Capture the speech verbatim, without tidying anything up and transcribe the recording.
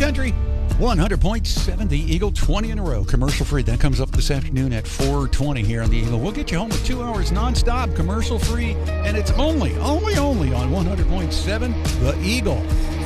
Country, one hundred point seven, The Eagle, twenty in a row, commercial free. That comes up this afternoon at four twenty here on The Eagle. We'll get you home with two hours nonstop, commercial free, and it's only, only, only on one hundred point seven, The Eagle.